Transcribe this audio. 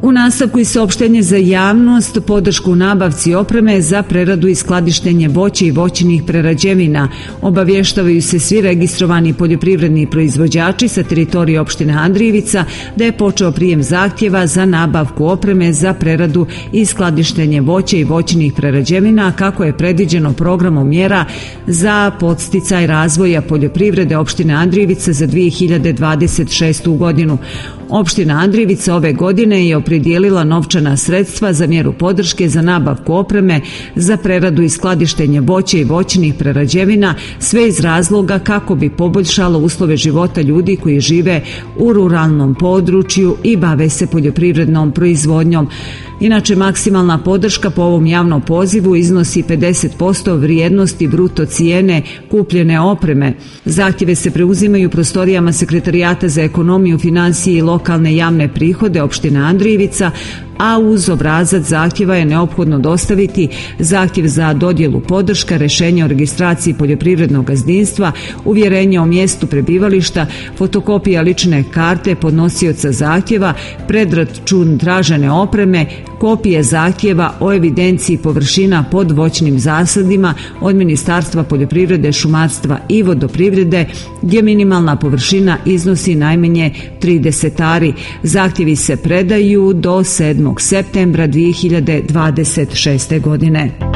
U nastavku i saopštenje za javnost, podršku u nabavci opreme za preradu i skladištenje voća i voćnih prerađevina. Obavještavaju se svi registrovani poljoprivredni proizvođači sa teritorije opštine Andrijevica da je počeo prijem zahtjeva za nabavku opreme za preradu i skladištenje voća i voćnih prerađevina kako je predviđeno programom mjera za podsticaj razvoja poljoprivrede opštine Andrijevica za 2026. godinu. Opština Andrijevica ove godine je opredijelila novčana sredstva za mjeru podrške za nabavku opreme za preradu i skladištenje voća i voćnih prerađevina, sve iz razloga kako bi poboljšalo uslove života ljudi koji žive u ruralnom području i bave se poljoprivrednom proizvodnjom. Inače, maksimalna podrška po ovom javnom pozivu iznosi 50% vrijednosti bruto cijene kupljene opreme. Zahtjeve se preuzimaju u prostorijama Sekretarijata za ekonomiju, financije i lokalne javne prihode opštine Andrijevica, a uz obrazac zahtjeva je neophodno dostaviti zahtjev za dodjelu podrška, rješenje o registraciji poljoprivrednog gazdinstva, uvjerenje o mjestu prebivališta, fotokopija lične karte podnosioca zahtjeva, predračun tražene opreme, kopije zahtjeva o evidenciji površina pod voćnim zasadima od Ministarstva poljoprivrede, šumarstva i vodoprivrede, gdje minimalna površina iznosi najmanje 30 ari. Zahtjevi se predaju do 7. septembra 2026. godine.